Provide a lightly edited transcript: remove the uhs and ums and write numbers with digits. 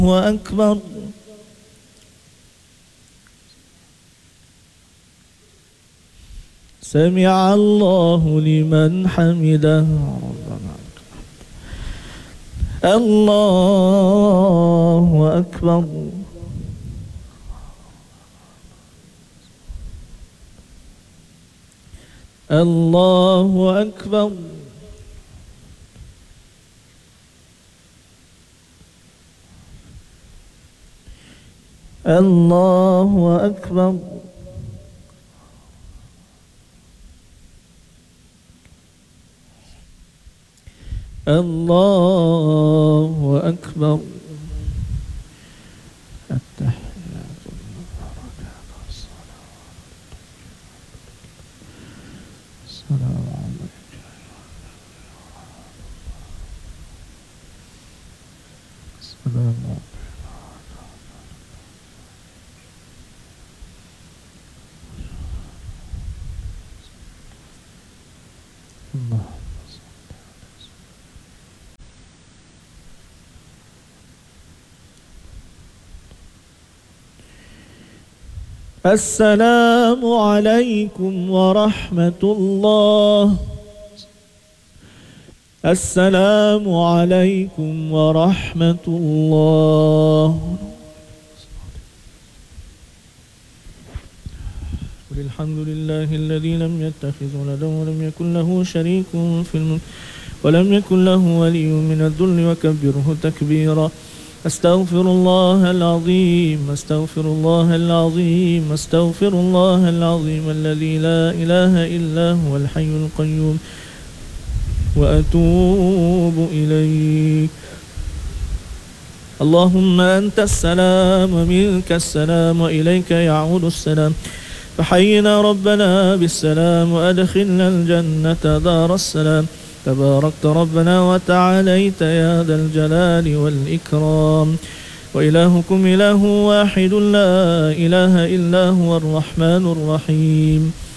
أكبر. سمع الله لمن حمده. الله أكبر. الله أكبر. الله أكبر. الله أكبر. التحيات والبركات السلام عليك. السلام عليك. الله. السلام عليكم ورحمة الله. السلام عليكم ورحمة الله. قل الحمد لله الذي لم يتخذ ولدا ولم يكن له شريك في الملك ولم يكن له ولي من الذل وكبره تكبيرا. أستغفر الله العظيم. أستغفر الله العظيم. أستغفر الله العظيم الذي لا إله إلا هو الحي القيوم وأتوب إليك. اللهم أنت السلام ومنك السلام وإليك يعود السلام. فحينا ربنا بالسلام وأدخلنا الجنة دار السلام. تباركت ربنا وتعاليت يا ذا الجلال والإكرام. وإلهكم إله واحد لا إله إلا هو الرحمن الرحيم.